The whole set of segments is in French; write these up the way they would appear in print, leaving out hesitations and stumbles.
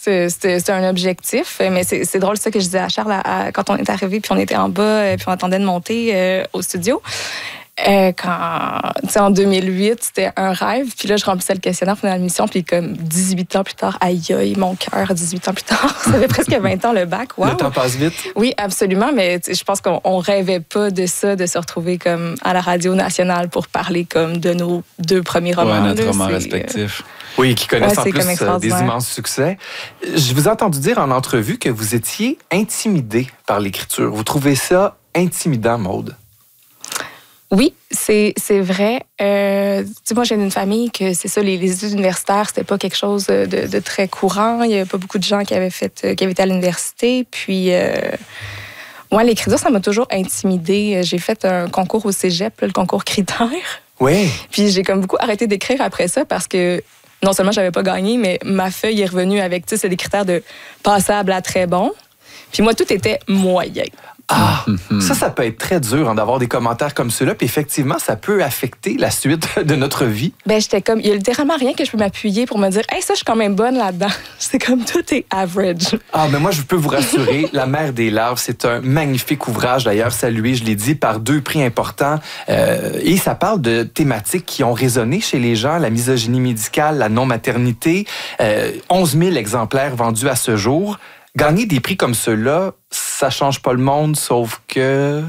c'était un objectif. Mais c'est drôle ça que je disais à Charles quand on est arrivé, puis on était en bas, puis on attendait de monter au studio. En 2008, c'était un rêve. Puis là, je remplissais le questionnaire pour l'émission. Puis comme 18 ans plus tard, aïe, aïe, mon cœur, 18 ans plus tard, ça fait presque 20 ans le bac. Wow. Le temps passe vite. Oui, absolument. Mais je pense qu'on rêvait pas de ça, de se retrouver comme à la radio nationale pour parler comme de nos 2 premiers romans. Ouais, notre roman respectif. Oui, qui connaissent en plus des immenses succès. Je vous ai entendu dire en entrevue que vous étiez intimidée par l'écriture. Vous trouvez ça intimidant, Maude? Oui, c'est vrai. Moi, j'ai une famille que c'est ça, les études universitaires, c'était pas quelque chose de très courant. Il y avait pas beaucoup de gens qui avaient été à l'université. Puis, moi, l'écriture, ça m'a toujours intimidée. J'ai fait un concours au cégep, le concours Critères. Oui. Puis, j'ai comme beaucoup arrêté d'écrire après ça parce que non seulement j'avais pas gagné, mais ma feuille est revenue avec, c'est des critères de passable à très bon. Puis moi, tout était moyen. Ah, ça peut être très dur d'avoir des commentaires comme ceux-là. Puis effectivement, ça peut affecter la suite de notre vie. Ben j'étais comme, il y a littéralement rien que je peux m'appuyer pour me dire, hey, ça, je suis quand même bonne là-dedans. C'est comme tout est average. Ah, mais moi, je peux vous rassurer, La mer des larves, c'est un magnifique ouvrage, d'ailleurs, salué, je l'ai dit, par 2 prix importants. Et ça parle de thématiques qui ont résonné chez les gens, la misogynie médicale, la non-maternité. 11 000 exemplaires vendus à ce jour. Gagner des prix comme ceux-là, ça change pas le monde, sauf que...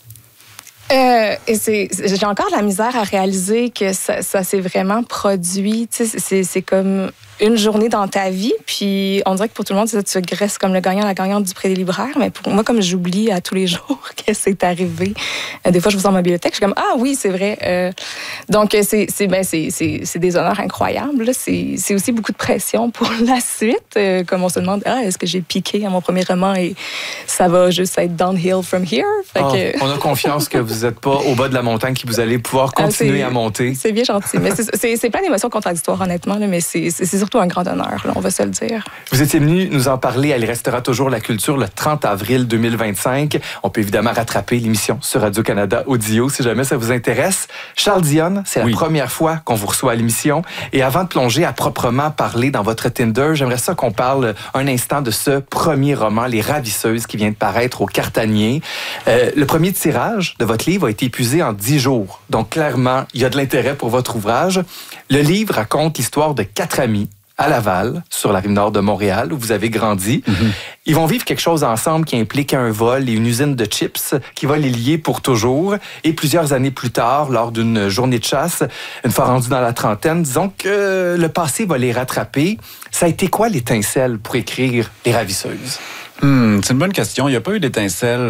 J'ai encore de la misère à réaliser que ça s'est vraiment produit. C'est comme une journée dans ta vie, puis on dirait que pour tout le monde, tu graisses comme le gagnant, la gagnante du prix des libraires, mais pour moi, comme j'oublie à tous les jours que c'est arrivé, des fois, je vous sors ma bibliothèque, je suis comme, ah oui, c'est vrai. Donc, c'est des honneurs incroyables. C'est aussi beaucoup de pression pour la suite, comme on se demande, est-ce que j'ai piqué à mon premier roman et ça va juste être downhill from here? On a confiance que vous n'êtes pas au bas de la montagne, que vous allez pouvoir continuer à monter. C'est bien gentil, mais c'est plein d'émotions contradictoires, honnêtement, là, mais c'est surtout un grand honneur, là, on va se le dire. Vous étiez venu nous en parler, elle restera toujours la culture le 30 avril 2025. On peut évidemment rattraper l'émission sur Radio-Canada Audio si jamais ça vous intéresse. Charles Dionne, c'est la première fois qu'on vous reçoit à l'émission. Et avant de plonger à proprement parler dans votre Tinder, j'aimerais ça qu'on parle un instant de ce premier roman, Les Ravisseuses, qui vient de paraître au Cartanier. Le premier tirage de votre livre a été épuisé en 10 jours. Donc clairement, il y a de l'intérêt pour votre ouvrage. Le livre raconte l'histoire de 4 amis à Laval, sur la rive nord de Montréal, où vous avez grandi. Ils vont vivre quelque chose ensemble qui implique un vol et une usine de chips qui va les lier pour toujours. Et plusieurs années plus tard, lors d'une journée de chasse, une fois rendus dans la trentaine, disons que le passé va les rattraper. Ça a été quoi l'étincelle pour écrire Les Ravisseuses? C'est une bonne question. Il n'y a pas eu d'étincelle...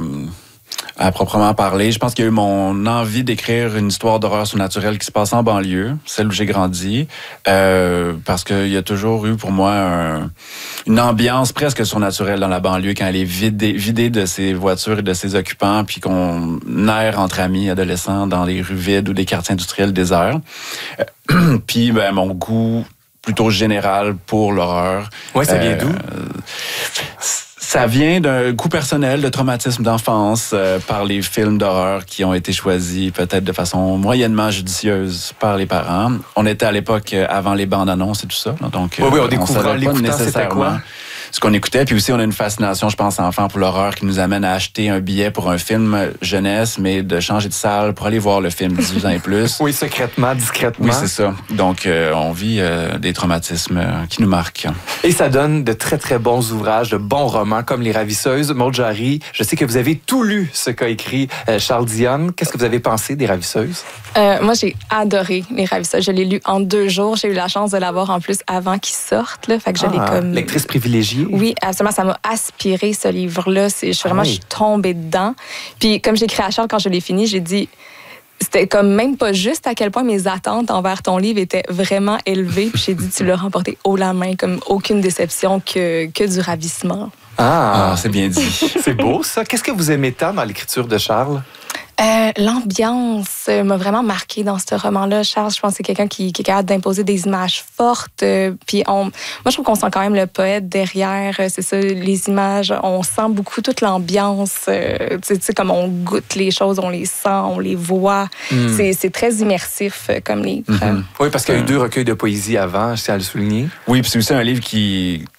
à proprement parler. Je pense qu'il y a eu mon envie d'écrire une histoire d'horreur surnaturelle qui se passe en banlieue, celle où j'ai grandi, parce qu'il y a toujours eu pour moi une ambiance presque surnaturelle dans la banlieue quand elle est vidée de ses voitures et de ses occupants, puis qu'on erre entre amis adolescents dans les rues vides ou des quartiers industriels déserts. Puis mon goût plutôt général pour l'horreur. Oui, ça vient d'où? Ça vient d'un goût personnel de traumatisme d'enfance par les films d'horreur qui ont été choisis peut-être de façon moyennement judicieuse par les parents. On était à l'époque avant les bandes annonces et tout ça. Donc, oui, on découvrait l'écoutant, c'était quoi? Ce qu'on écoutait. Puis aussi, on a une fascination, je pense, enfant pour l'horreur qui nous amène à acheter un billet pour un film jeunesse, mais de changer de salle pour aller voir le film 18 ans et plus. Oui, secrètement, discrètement. Oui, c'est ça. Donc, on vit des traumatismes qui nous marquent. Et ça donne de très, très bons ouvrages, de bons romans comme Les Ravisseuses. Maude Jarry, je sais que vous avez tout lu ce qu'a écrit Charles Dionne. Qu'est-ce que vous avez pensé des Ravisseuses? Moi, j'ai adoré Les Ravisseuses. Je l'ai lu en 2 jours. J'ai eu la chance de l'avoir en plus avant qu'il sorte. Là. Fait que je l'ai comme... Lectrice privilégiée. Oui, absolument. Ça m'a aspiré, ce livre-là. Je suis tombée dedans. Puis, comme j'ai écrit à Charles, quand je l'ai fini, j'ai dit... C'était comme même pas juste à quel point mes attentes envers ton livre étaient vraiment élevées. Puis j'ai dit, tu l'as remporté haut la main, comme aucune déception que du ravissement. C'est bien dit. C'est beau, ça. Qu'est-ce que vous aimez tant dans l'écriture de Charles? L'ambiance m'a vraiment marquée dans ce roman-là. Charles, je pense que c'est quelqu'un qui est capable d'imposer des images fortes. Puis moi, je trouve qu'on sent quand même le poète derrière. C'est ça, les images. On sent beaucoup toute l'ambiance. Tu sais, comme on goûte les choses, on les sent, on les voit. C'est très immersif comme livre. Oui, parce qu'il y a eu 2 recueils de poésie avant, je tiens à le souligner. Oui, puis c'est aussi un livre qui